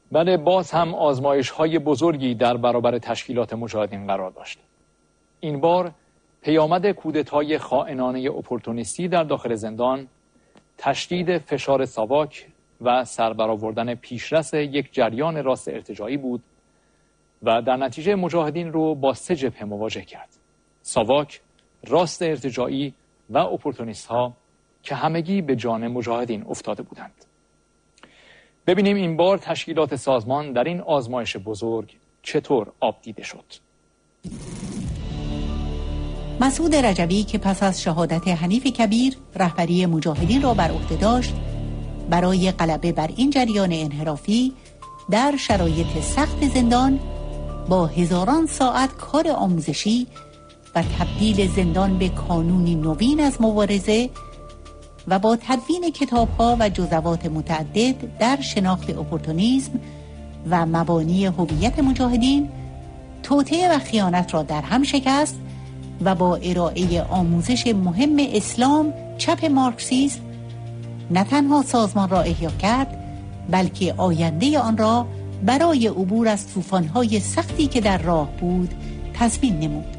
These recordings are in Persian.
بله، باز هم آزمایش‌های بزرگی در برابر تشکیلات مجاهدین قرار داشت. این بار پیامد کودتای خائنانه اپورتونیستی در داخل زندان، تشدید فشار ساواک و سربرآوردن پیشرس یک جریان راست ارتجاعی بود و در نتیجه مجاهدین رو با 3 جبهه مواجه کرد: ساواک، راست ارتجاعی و اپورتونیست ها که همگی به جان مجاهدین افتاده بودند. ببینیم این بار تشکیلات سازمان در این آزمایش بزرگ چطور آب دیده شد. مسعود رجبی که پس از شهادت حنیف کبیر رهبری مجاهدین را بر عهده داشت، برای غلبه بر این جریان انحرافی در شرایط سخت زندان با هزاران ساعت کار آموزشی و تبدیل زندان به کانونی نوین از مبارزه و با تدوین کتاب‌ها و جزوات متعدد در شناخت اپورتونیسم و مبانی هویت مجاهدین، توطئه و خیانت را در هم شکست و با ارائه آموزش مهم اسلام چپ مارکسیسم نه تنها سازمان را احیا کرد، بلکه آینده آن را برای عبور از طوفان‌های سختی که در راه بود تضمین نمود.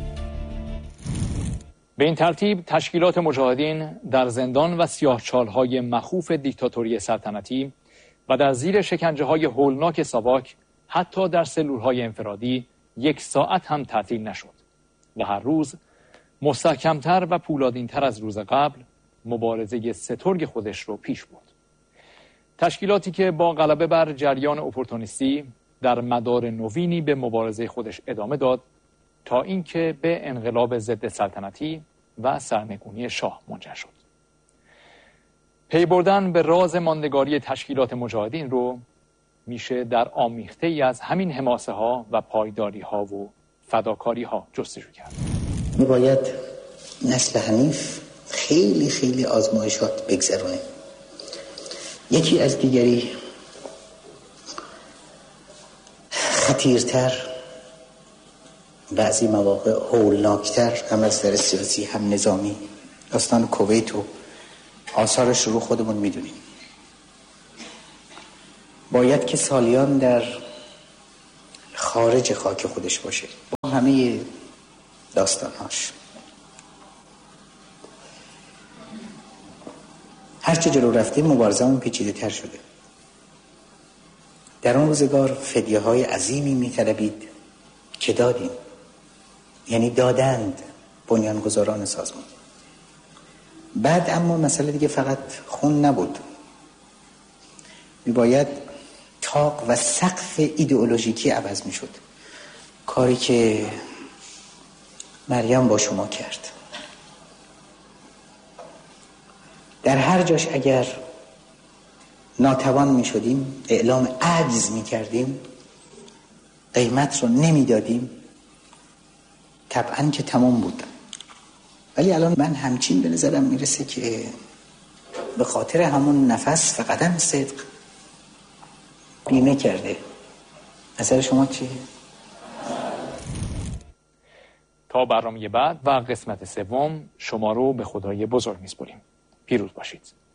به این ترتیب تشکیلات مجاهدین در زندان و سیاهچال‌های مخوف دیکتاتوری سلطنتی و در زیر شکنجه‌های هولناک ساواک حتی در سلول‌های انفرادی 1 ساعت هم تعطیل نشد و هر روز مستحکمتر و پولادینتر از روز قبل مبارزه سترگ خودش رو پیش برد. تشکیلاتی که با غلبه بر جریان اپورتونیستی در مدار نوینی به مبارزه خودش ادامه داد تا اینکه به انقلاب ضد سلطنتی و سرنگونی شاه منجر شد. پی بردن به راز ماندگاری تشکیلات مجاهدین رو میشه در آمیخته ای از همین حماسه ها و پایداری ها و فداکاری ها جستجو کرد. باید نسل حنیف خیلی خیلی آزمایشات بگذرونه، یکی از دیگری خطیرتر، بعضی مواقع هولناکتر، هم از نظر سیاسی هم نظامی. داستان کویت و آثارش رو خودمون میدونیم. باید که سالیان در خارج خاک خودش باشه با همه داستانهاش. هرچه جلو رفتیم مبارزه‌مون پیچیده تر شده. در اون روزگار فدیه های عظیمی می‌طلبید که دادیم، یعنی دادند بنیانگذاران سازمان. بعد اما مسئله دیگه فقط خون نبود، میباید طاق و سقف ایدئولوژیکی عوض میشد، کاری که مریم با شما کرد. در هر جاش اگر ناتوان می شدیم، اعلام عجز می کردیم، قیمت رو نمی دادیم، طبعا که تمام بود. ولی الان من همچین به نظرم می رسه که به خاطر همون نفس و قدم صدق بیمه کرده. نظر شما چیه؟ تا برنامه بعد و قسمت 3 شما رو به خدای بزرگ میسپاریم. پیروز باشید.